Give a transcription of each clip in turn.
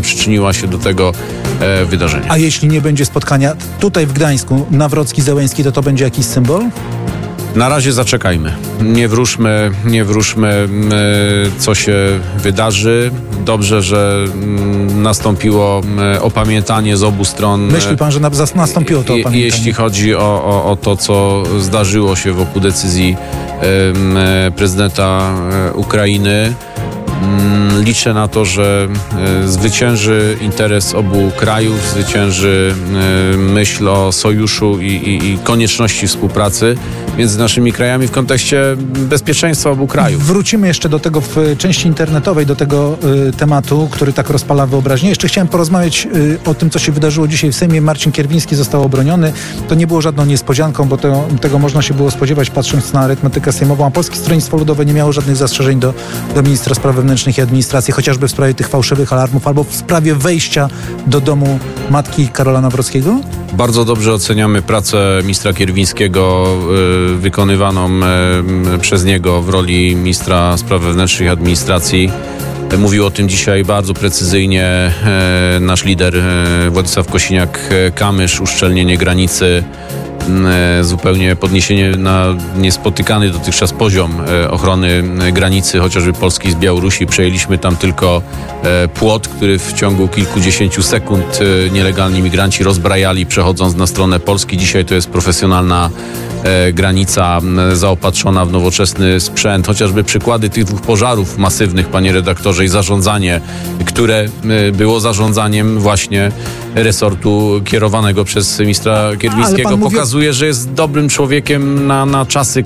przyczyniła się do tego wydarzenia. A jeśli nie będzie spotkania tutaj w Gdańsku, Nawrocki-Zełenski, to będzie jakiś symbol? Na razie zaczekajmy. Nie wróżmy, co się wydarzy. Dobrze, że nastąpiło opamiętanie z obu stron. Myśli pan, że nastąpiło to opamiętanie? Jeśli chodzi o to, co zdarzyło się wokół decyzji prezydenta Ukrainy, liczę na to, że zwycięży interes obu krajów, zwycięży myśl o sojuszu i konieczności współpracy między naszymi krajami w kontekście bezpieczeństwa obu krajów. Wrócimy jeszcze do tego w części internetowej, do tego tematu, który tak rozpala wyobraźnię. Jeszcze chciałem porozmawiać o tym, co się wydarzyło dzisiaj w Sejmie. Marcin Kierwiński został obroniony. To nie było żadną niespodzianką, bo tego można się było spodziewać, patrząc na arytmetykę sejmową, a Polskie Stronnictwo Ludowe nie miało żadnych zastrzeżeń do ministra spraw wewnętrznych i administracji, chociażby w sprawie tych fałszywych alarmów albo w sprawie wejścia do domu matki Karola Nawrockiego? Bardzo dobrze oceniamy pracę ministra Kierwińskiego wykonywaną przez niego w roli ministra spraw wewnętrznych i administracji. Mówił o tym dzisiaj bardzo precyzyjnie nasz lider Władysław Kosiniak-Kamysz, uszczelnienie granicy, zupełnie podniesienie na niespotykany dotychczas poziom ochrony granicy, chociażby Polski z Białorusi. Przejęliśmy tam tylko płot, który w ciągu kilkudziesięciu sekund nielegalni migranci rozbrajali, przechodząc na stronę Polski. Dzisiaj to jest profesjonalna granica zaopatrzona w nowoczesny sprzęt. Chociażby przykłady tych dwóch pożarów masywnych, panie redaktorze, i zarządzanie, które było zarządzaniem właśnie resortu kierowanego przez ministra Kierwińskiego, pokazuje, że jest dobrym człowiekiem na czasy,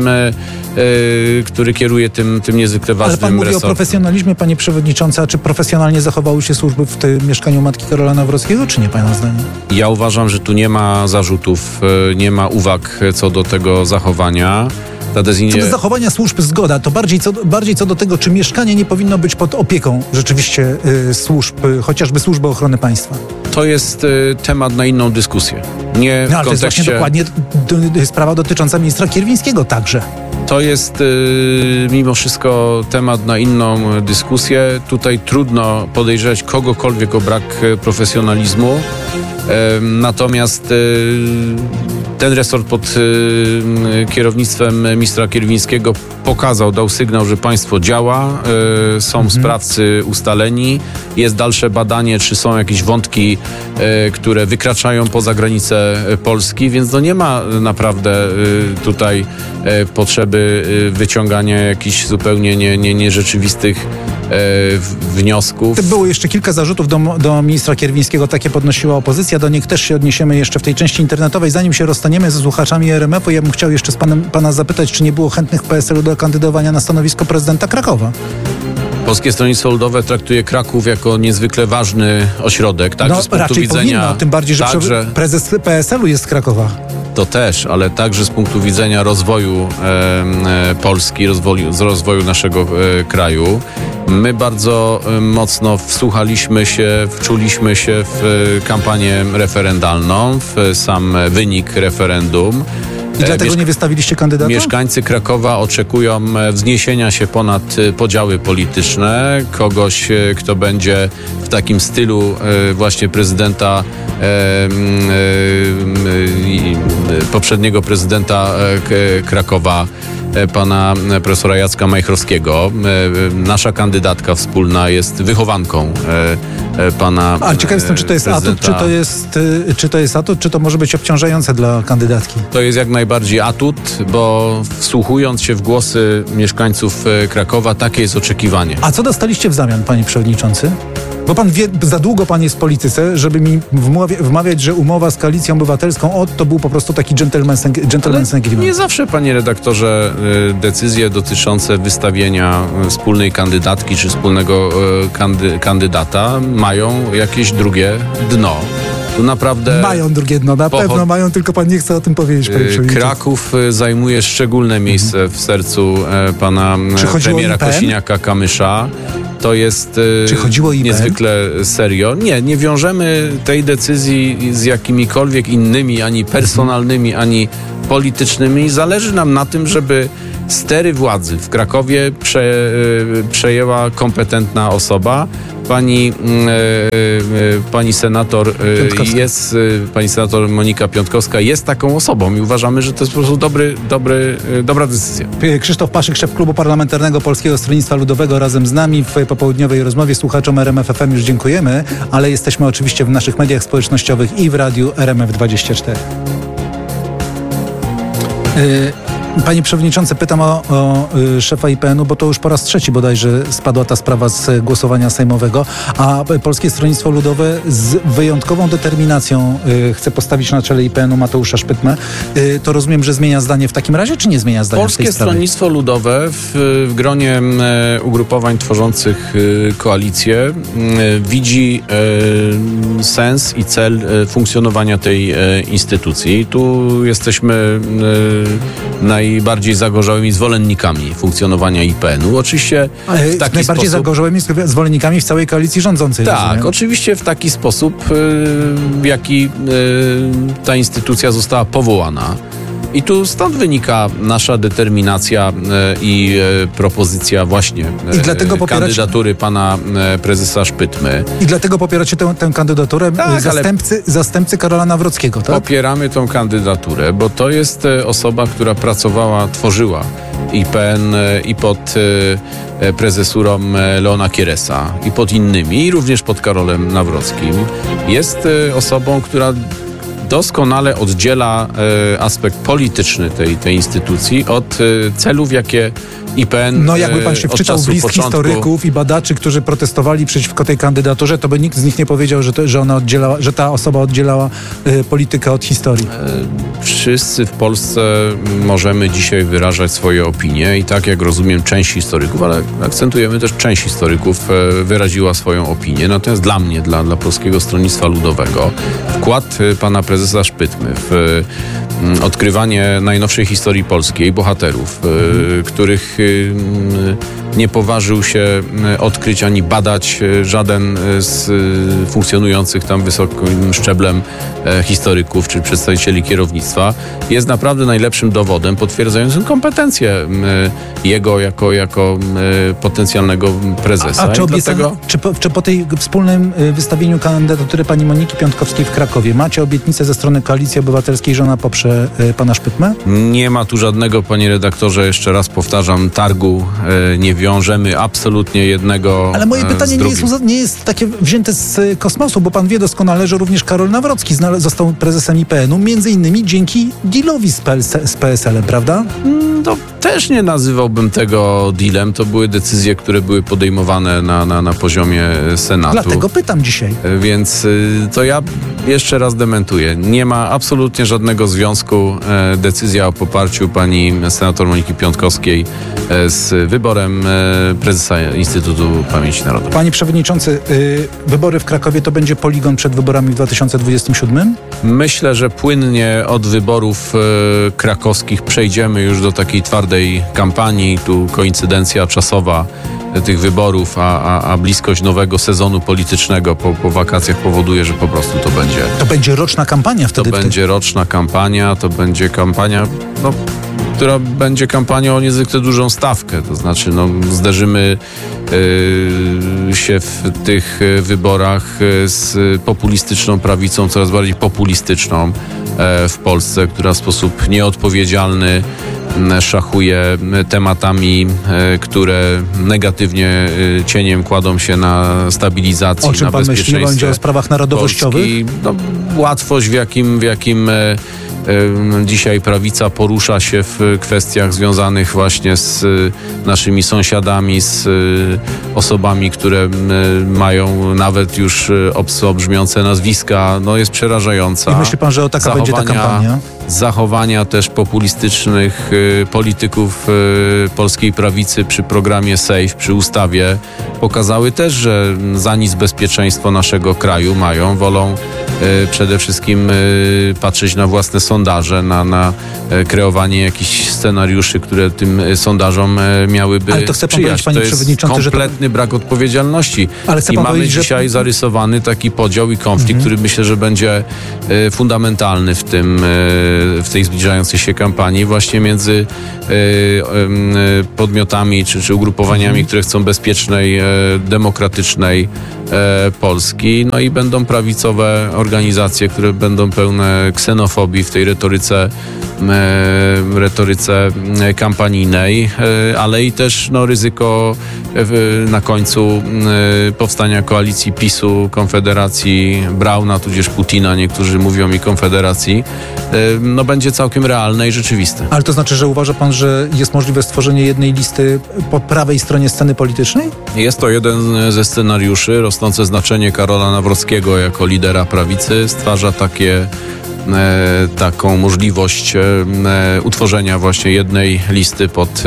który kieruje tym niezwykle ważnym resortem. Ale pan mówi o profesjonalizmie, panie przewodniczący, a czy profesjonalnie zachowały się służby w tym mieszkaniu matki Karola Nawrockiego, czy nie, pana zdaniem? Ja uważam, że tu nie ma zarzutów, nie ma uwag co do tego zachowania. Co do zachowania służb zgoda, to bardziej co do tego, czy mieszkanie nie powinno być pod opieką rzeczywiście służb, chociażby Służby Ochrony Państwa. To jest temat na inną dyskusję. Nie w ale to jest właśnie dokładnie sprawa dotycząca ministra Kierwińskiego także. To jest mimo wszystko temat na inną dyskusję. Tutaj trudno podejrzewać kogokolwiek o brak profesjonalizmu. Natomiast ten resort pod kierownictwem ministra Kierwińskiego dał sygnał, że państwo działa, są sprawcy ustaleni, jest dalsze badanie, czy są jakieś wątki, które wykraczają poza granice Polski, więc nie ma naprawdę tutaj potrzeby wyciągania jakichś zupełnie nierzeczywistych wniosków. Było jeszcze kilka zarzutów do ministra Kierwińskiego, takie podnosiła opozycja, do nich też się odniesiemy jeszcze w tej części internetowej. Zanim się rozstaniemy ze słuchaczami RMF-u, ja bym chciał jeszcze pana zapytać, czy nie było chętnych w PSL-u do kandydowania na stanowisko prezydenta Krakowa? Polskie Stronnictwo Ludowe traktuje Kraków jako niezwykle ważny ośrodek, także z punktu widzenia... Powinno, tym bardziej, że prezes PSL-u jest z Krakowa. To też, ale także z punktu widzenia rozwoju Polski, rozwoju naszego kraju. My bardzo mocno wsłuchaliśmy się, wczuliśmy się w kampanię referendalną, w sam wynik referendum. I dlatego nie wystawiliście kandydata? Mieszkańcy Krakowa oczekują wzniesienia się ponad podziały polityczne, kogoś, kto będzie w takim stylu właśnie prezydenta, poprzedniego prezydenta Krakowa, pana profesora Jacka Majchrowskiego. Nasza kandydatka wspólna jest wychowanką pana Ale ciekaw jestem, czy to jest atut, czy to może być obciążające dla kandydatki? To jest jak najbardziej atut, bo wsłuchując się w głosy mieszkańców Krakowa, takie jest oczekiwanie. A co dostaliście w zamian, panie przewodniczący? Bo pan wie, za długo pan jest w polityce, żeby mi wmawiać, że umowa z Koalicją Obywatelską to był po prostu taki gentleman's agreement. Nie zawsze, panie redaktorze, decyzje dotyczące wystawienia wspólnej kandydatki czy wspólnego kandydata mają jakieś drugie dno. Tu naprawdę mają drugie dno, na pewno mają, tylko pan nie chce o tym powiedzieć. Kraków zajmuje szczególne miejsce w sercu pana premiera Kosiniaka-Kamysza. To jest niezwykle serio. Nie wiążemy tej decyzji z jakimikolwiek innymi, ani personalnymi, ani politycznymi. Zależy nam na tym, żeby stery władzy w Krakowie przejęła kompetentna osoba. Pani senator pani senator Monika Piątkowska jest taką osobą i uważamy, że to jest po prostu dobra decyzja. Krzysztof Paszyk, szef Klubu Parlamentarnego Polskiego Stronnictwa Ludowego, razem z nami w popołudniowej rozmowie. Słuchaczom RMF FM już dziękujemy, ale jesteśmy oczywiście w naszych mediach społecznościowych i w radiu RMF24. Panie Przewodniczący, pytam o szefa IPN-u, bo to już po raz trzeci bodajże spadła ta sprawa z głosowania sejmowego, a Polskie Stronnictwo Ludowe z wyjątkową determinacją chce postawić na czele IPN-u Mateusza Szpytmę. To rozumiem, że zmienia zdanie w takim razie, czy nie zmienia zdania w tej sprawie? Polskie Stronnictwo Ludowe w gronie ugrupowań tworzących koalicję widzi sens i cel funkcjonowania tej instytucji. Tu jesteśmy najbardziej zagorzałymi zwolennikami funkcjonowania IPN-u. Oczywiście w taki najbardziej zagorzałymi zwolennikami w całej koalicji rządzącej. Tak, rozumiem. Oczywiście w taki sposób, w jaki ta instytucja została powołana. I tu stąd wynika nasza determinacja i propozycja właśnie kandydatury pana prezesa Szpytmy. I dlatego popieracie tę kandydaturę zastępcy Karola Nawrockiego, tak? Popieramy tę kandydaturę, bo to jest osoba, która tworzyła IPN i pod prezesurą Leona Kieresa i pod innymi, i również pod Karolem Nawrockim. Jest osobą, która doskonale oddziela aspekt polityczny tej instytucji od celów, jakie IPN jakby pan się wczytał w list historyków i badaczy, którzy protestowali przeciwko tej kandydaturze, to by nikt z nich nie powiedział, że ta osoba oddzielała politykę od historii. Wszyscy w Polsce możemy dzisiaj wyrażać swoje opinie i tak jak rozumiem część historyków, ale akcentujemy też część historyków, wyraziła swoją opinię. Natomiast dla mnie, dla Polskiego Stronnictwa Ludowego wkład pana prezesa Szpytmy w odkrywanie najnowszej historii polskiej, bohaterów, których nie poważył się odkryć ani badać żaden z funkcjonujących tam wysokim szczeblem historyków czy przedstawicieli kierownictwa, jest naprawdę najlepszym dowodem potwierdzającym kompetencje jego jako potencjalnego prezesa. Czy po tej wspólnym wystawieniu kandydatury pani Moniki Piątkowskiej w Krakowie macie obietnicę ze strony Koalicji Obywatelskiej, że ona poprze pana Szpytmę? Nie ma tu żadnego, panie redaktorze, jeszcze raz powtarzam, targu. Nie wiążemy absolutnie jednego. Ale moje pytanie nie jest takie wzięte z kosmosu, bo pan wie doskonale, że również Karol Nawrocki został prezesem IPN-u, między innymi dzięki dealowi z PSL-em, prawda? To też nie nazywałbym tego dealem. To były decyzje, które były podejmowane na poziomie Senatu. Dlatego pytam dzisiaj. Więc to ja jeszcze raz dementuję. Nie ma absolutnie żadnego związku decyzja o poparciu pani senator Moniki Piątkowskiej z wyborem prezesa Instytutu Pamięci Narodowej. Panie Przewodniczący, wybory w Krakowie to będzie poligon przed wyborami w 2027? Myślę, że płynnie od wyborów krakowskich przejdziemy już do takiej twardej kampanii. Tu koincydencja czasowa tych wyborów, a bliskość nowego sezonu politycznego po wakacjach powoduje, że po prostu to będzie... To będzie roczna kampania wtedy? To będzie roczna kampania, to będzie kampania, która będzie kampanią o niezwykle dużą stawkę. To znaczy, zderzymy się w tych wyborach z populistyczną prawicą, coraz bardziej populistyczną w Polsce, która w sposób nieodpowiedzialny szachuje tematami, które negatywnie cieniem kładą się na stabilizacji, o czym na pan bezpieczeństwie. Myśli? Będzie o sprawach narodowościowych? Łatwość, w jakim dzisiaj prawica porusza się w kwestiach związanych właśnie z naszymi sąsiadami, z osobami, które mają nawet już obco brzmiące nazwiska, jest przerażająca. I myśli pan, że taka będzie ta kampania? Zachowania też populistycznych polityków polskiej prawicy przy programie SAFE, przy ustawie pokazały też, że za nic bezpieczeństwo naszego kraju mają, wolą przede wszystkim patrzeć na własne sondaże, na kreowanie jakichś scenariuszy, które tym sondażom miałyby Ale to chce pan sprzyjać. powiedzieć, panie To jest przewodniczący, kompletny brak odpowiedzialności. Ale chce I pan mamy powiedzieć, dzisiaj zarysowany taki podział i konflikt, który myślę, że będzie fundamentalny w tej zbliżającej się kampanii właśnie między podmiotami czy ugrupowaniami, które chcą bezpiecznej, demokratycznej Polski. No i będą prawicowe organizacje, które będą pełne ksenofobii w tej retoryce kampanijnej, ale i też ryzyko na końcu powstania koalicji PiS-u, Konfederacji Brauna, tudzież Putina, niektórzy mówią i Konfederacji, będzie całkiem realne i rzeczywiste. Ale to znaczy, że uważa pan, że jest możliwe stworzenie jednej listy po prawej stronie sceny politycznej? Jest to jeden ze scenariuszy. Rosnące znaczenie Karola Nawrockiego jako lidera prawicy stwarza taką możliwość utworzenia właśnie jednej listy pod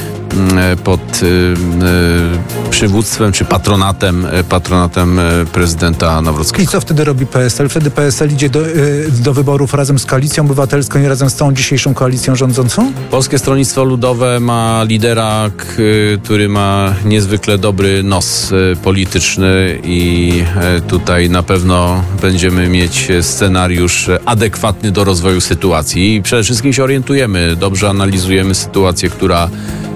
przywództwem czy patronatem prezydenta Nawrockiego. I co wtedy robi PSL? Wtedy PSL idzie do wyborów razem z Koalicją Obywatelską i razem z całą dzisiejszą koalicją rządzącą? Polskie Stronnictwo Ludowe ma lidera, który ma niezwykle dobry nos polityczny i tutaj na pewno będziemy mieć scenariusz adekwatny do rozwoju sytuacji. I przede wszystkim się orientujemy, dobrze analizujemy sytuację, która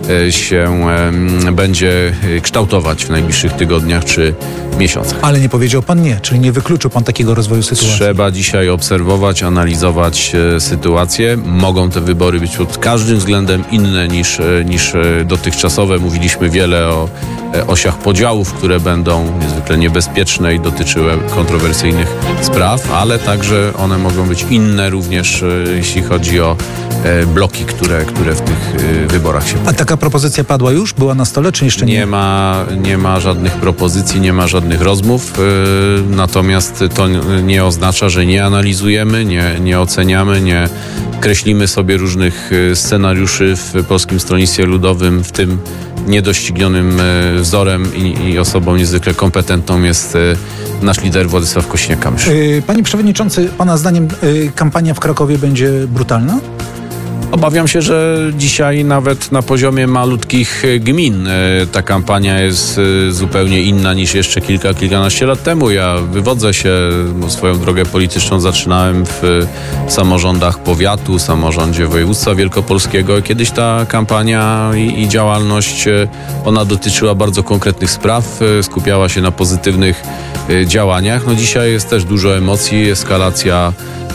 się będzie kształtować w najbliższych tygodniach czy miesiącach. Ale nie powiedział pan nie, czyli nie wykluczył pan takiego rozwoju sytuacji. Trzeba dzisiaj obserwować, analizować sytuację. Mogą te wybory być pod każdym względem inne niż dotychczasowe. Mówiliśmy wiele o osiach podziałów, które będą niezwykle niebezpieczne i dotyczyły kontrowersyjnych spraw, ale także one mogą być inne również, jeśli chodzi o bloki, które w tych wyborach się pojawią. A taka propozycja padła już? Była na stole, czy jeszcze nie? Nie ma żadnych propozycji, nie ma żadnych rozmów, natomiast to nie oznacza, że nie analizujemy, nie oceniamy, nie kreślimy sobie różnych scenariuszy w Polskim Stronnictwie Ludowym, w tym niedoścignionym wzorem i osobą niezwykle kompetentną jest nasz lider Władysław Kosiniak-Kamysz. Panie przewodniczący, pana zdaniem kampania w Krakowie będzie brutalna? Obawiam się, że dzisiaj nawet na poziomie malutkich gmin ta kampania jest zupełnie inna niż jeszcze kilkanaście lat temu. Ja wywodzę się, swoją drogę polityczną zaczynałem w samorządach powiatu, samorządzie województwa wielkopolskiego. Kiedyś ta kampania i działalność, ona dotyczyła bardzo konkretnych spraw, skupiała się na pozytywnych działaniach. No dzisiaj jest też dużo emocji, eskalacja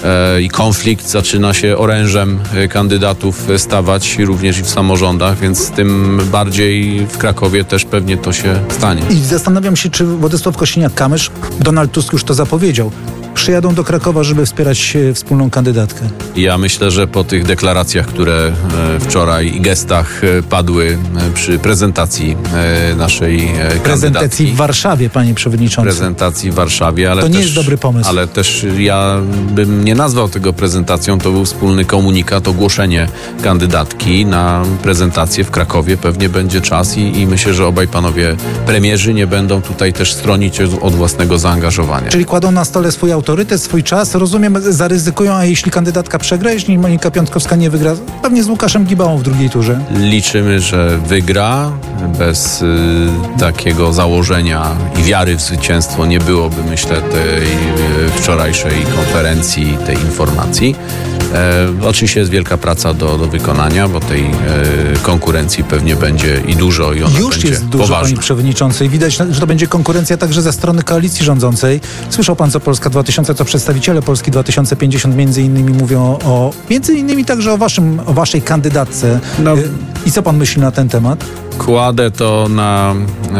i konflikt zaczyna się orężem kandydatów stawać również i w samorządach, więc tym bardziej w Krakowie też pewnie to się stanie. I zastanawiam się, czy Władysław Kosiniak-Kamysz, Donald Tusk już to zapowiedział, przyjadą do Krakowa, żeby wspierać wspólną kandydatkę. Ja myślę, że po tych deklaracjach, które wczoraj i gestach padły przy prezentacji naszej kandydatki. Prezentacji w Warszawie, panie przewodniczący. Prezentacji w Warszawie, ale to nie też, jest dobry pomysł. Ale też ja bym nie nazwał tego prezentacją, to był wspólny komunikat, ogłoszenie kandydatki na prezentację w Krakowie. Pewnie będzie czas i myślę, że obaj panowie premierzy nie będą tutaj też stronić od własnego zaangażowania. Czyli kładą na stole swój autorytet, swój czas, rozumiem, zaryzykują, a jeśli kandydatka przegra, jeśli Monika Piątkowska nie wygra, pewnie z Łukaszem Gibałą w drugiej turze. Liczymy, że wygra. Bez takiego założenia i wiary w zwycięstwo nie byłoby, myślę, tej wczorajszej konferencji, tej informacji. Oczywiście jest wielka praca do wykonania, bo tej konkurencji pewnie będzie i dużo i ona już będzie jest dużo, poważna. panie przewodniczący, i widać, że to będzie konkurencja także ze strony koalicji rządzącej. Słyszał pan, co Polska 2000, co przedstawiciele Polski 2050 między innymi mówią między innymi także o waszej kandydatce. No. I co pan myśli na ten temat? Kładę to na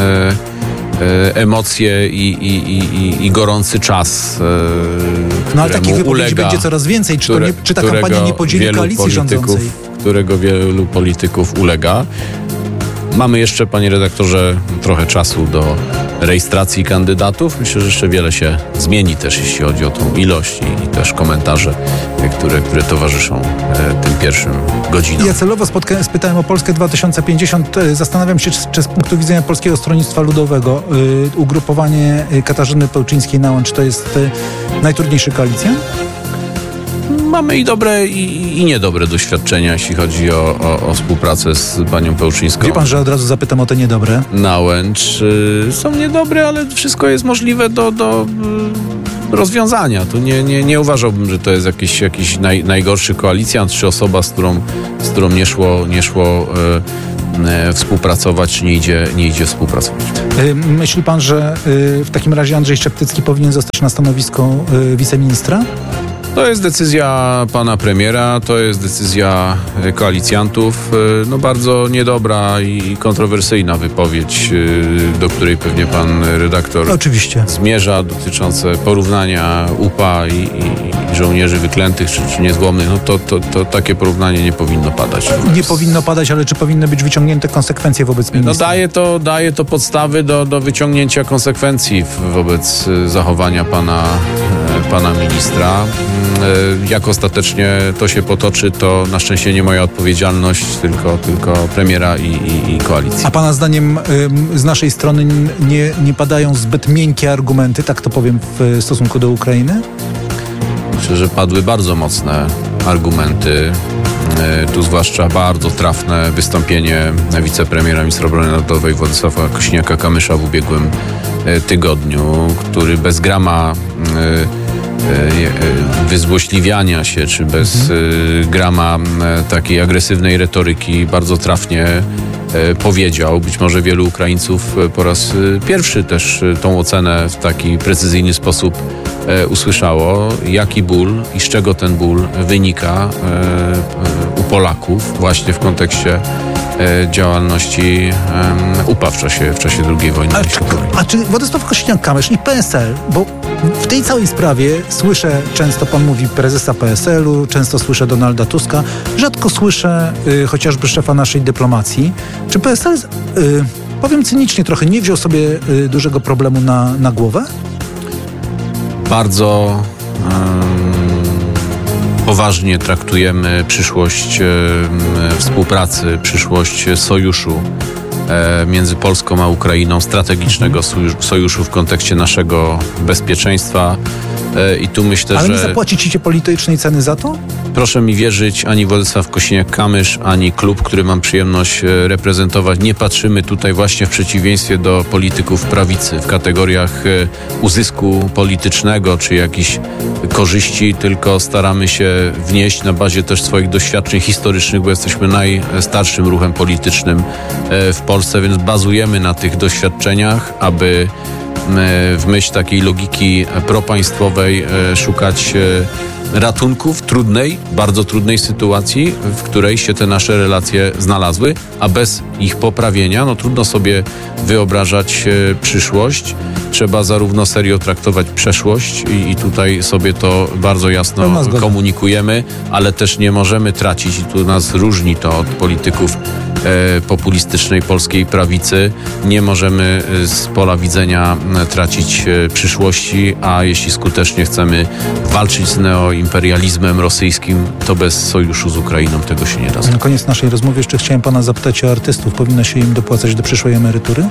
emocje i gorący czas, No ale takich wypowiedzi będzie coraz więcej. Czy ta kampania nie podzieli koalicji rządzącej? Którego wielu polityków ulega. Mamy jeszcze, panie redaktorze, trochę czasu do rejestracji kandydatów. Myślę, że jeszcze wiele się zmieni też, jeśli chodzi o tą ilość i też komentarze, które towarzyszą tym pierwszym godzinom. Ja celowo spytałem o Polskę 2050. Zastanawiam się, czy z punktu widzenia Polskiego Stronnictwa Ludowego ugrupowanie Katarzyny Pełczyńskiej-Nałęcz to jest najtrudniejszy koalicjant? Mamy i dobre, i niedobre doświadczenia, jeśli chodzi o współpracę z panią Pełczyńską. Wie pan, że od razu zapytam o te niedobre? Nałęcz są niedobre, ale wszystko jest możliwe do rozwiązania. Tu nie uważałbym, że to jest jakiś najgorszy koalicjant, czy osoba, z którą nie szło współpracować, czy nie idzie współpracować. Myśli pan, że w takim razie Andrzej Szeptycki powinien zostać na stanowisko wiceministra? To jest decyzja pana premiera, to jest decyzja koalicjantów. No bardzo niedobra i kontrowersyjna wypowiedź, do której pewnie pan redaktor oczywiście zmierza, dotyczące porównania UPA i żołnierzy wyklętych czy niezłomnych. No to takie porównanie nie powinno padać. Nie powinno padać, ale czy powinny być wyciągnięte konsekwencje wobec ministra? No daje to podstawy do wyciągnięcia konsekwencji wobec zachowania pana ministra. Jak ostatecznie to się potoczy, to na szczęście nie moja odpowiedzialność, tylko premiera i koalicji. A pana zdaniem z naszej strony nie padają zbyt miękkie argumenty, tak to powiem, w stosunku do Ukrainy? Myślę, że padły bardzo mocne argumenty. Tu zwłaszcza bardzo trafne wystąpienie wicepremiera, ministra obrony narodowej Władysława Kosiniaka-Kamysza w ubiegłym tygodniu, który bez grama wyzłośliwiania się, czy bez grama takiej agresywnej retoryki bardzo trafnie powiedział. Być może wielu Ukraińców po raz pierwszy też tą ocenę w taki precyzyjny sposób usłyszało, jaki ból i z czego ten ból wynika u Polaków właśnie w kontekście działalności UPA w czasie II wojny światowej. A czy Władysław Kosiniak-Kamysz i PSL, bo w tej całej sprawie słyszę, często pan mówi prezesa PSL-u, często słyszę Donalda Tuska, rzadko słyszę chociażby szefa naszej dyplomacji. Czy PSL, powiem cynicznie trochę, nie wziął sobie dużego problemu na głowę? Bardzo poważnie traktujemy przyszłość współpracy, przyszłość sojuszu między Polską a Ukrainą, strategicznego sojuszu w kontekście naszego bezpieczeństwa. I tu myślę, ale nie zapłacicie politycznej ceny za to? Proszę mi wierzyć, ani Władysław Kosiniak-Kamysz, ani klub, który mam przyjemność reprezentować, nie patrzymy tutaj właśnie w przeciwieństwie do polityków prawicy w kategoriach uzysku politycznego czy jakichś korzyści, tylko staramy się wnieść na bazie też swoich doświadczeń historycznych, bo jesteśmy najstarszym ruchem politycznym w Polsce, więc bazujemy na tych doświadczeniach, aby w myśl takiej logiki propaństwowej szukać ratunku w trudnej, bardzo trudnej sytuacji, w której się te nasze relacje znalazły, a bez ich poprawienia, trudno sobie wyobrażać przyszłość. Trzeba zarówno serio traktować przeszłość i tutaj sobie to bardzo jasno komunikujemy, ale też nie możemy tracić, i tu nas różni to od polityków populistycznej polskiej prawicy, nie możemy z pola widzenia tracić przyszłości, a jeśli skutecznie chcemy walczyć z neoimperializmem rosyjskim, to bez sojuszu z Ukrainą tego się nie da. Na koniec naszej rozmowy jeszcze chciałem pana zapytać o artystów. Powinno się im dopłacać do przyszłej emerytury?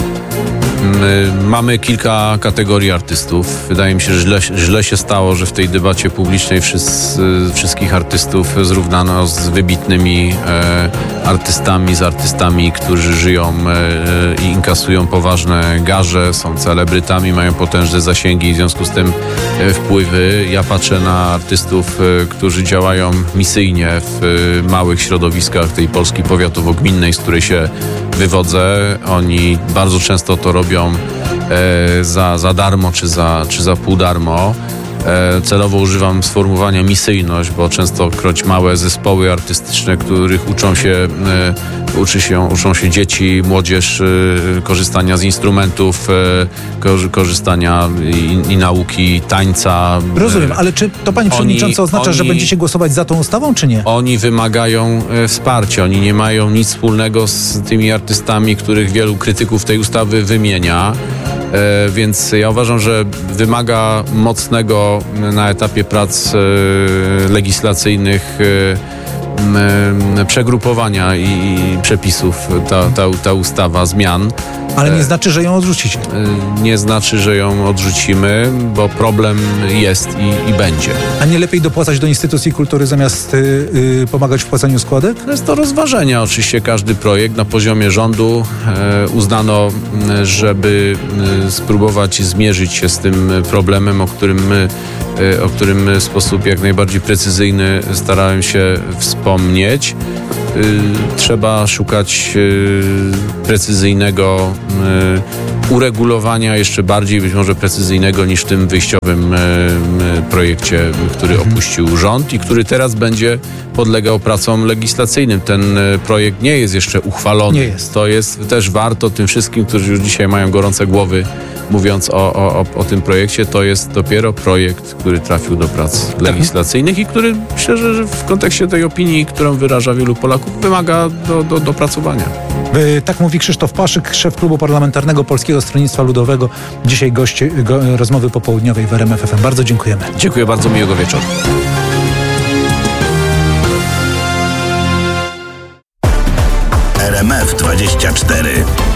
Mamy kilka kategorii artystów. Wydaje mi się, że źle się stało, że w tej debacie publicznej wszystkich artystów zrównano z wybitnymi artystami, z artystami, którzy żyją i inkasują poważne garze, są celebrytami, mają potężne zasięgi i w związku z tym wpływy. Ja patrzę na artystów, którzy działają misyjnie w małych środowiskach tej Polski powiatowo-gminnej, z której się wywodzę. Oni bardzo często to robią za darmo czy za pół darmo. Celowo używam sformułowania misyjność, bo częstokroć małe zespoły artystyczne, których uczą się dzieci, młodzież korzystania z instrumentów, korzystania i nauki tańca. Rozumiem, ale czy to pani przewodnicząca oznacza, że będziecie głosować za tą ustawą, czy nie? Oni wymagają wsparcia. Oni nie mają nic wspólnego z tymi artystami, których wielu krytyków tej ustawy wymienia. Więc ja uważam, że wymaga mocnego na etapie prac legislacyjnych przegrupowania i przepisów ta ustawa, zmian. Ale nie znaczy, że ją odrzucicie. Nie znaczy, że ją odrzucimy, bo problem jest i będzie. A nie lepiej dopłacać do instytucji kultury zamiast pomagać w płaceniu składek? To jest do rozważenia oczywiście każdy projekt. Na poziomie rządu uznano, żeby spróbować zmierzyć się z tym problemem, o którym w sposób jak najbardziej precyzyjny starałem się wspomnieć. Trzeba szukać precyzyjnego uregulowania, jeszcze bardziej być może precyzyjnego niż w tym wyjściowym projekcie, który opuścił rząd i który teraz będzie podlegał pracom legislacyjnym. Ten projekt nie jest jeszcze uchwalony. Nie jest. To jest też warto tym wszystkim, którzy już dzisiaj mają gorące głowy, mówiąc o tym projekcie, to jest dopiero projekt, który trafił do prac legislacyjnych i który, myślę, że w kontekście tej opinii, którą wyraża wielu Polaków, wymaga do dopracowania. Tak mówi Krzysztof Paszyk, szef klubu parlamentarnego Polskiego Stronnictwa Ludowego. Dzisiaj gość rozmowy popołudniowej w RMF FM. Bardzo dziękujemy. Dziękuję bardzo, miłego wieczoru. RMF 24.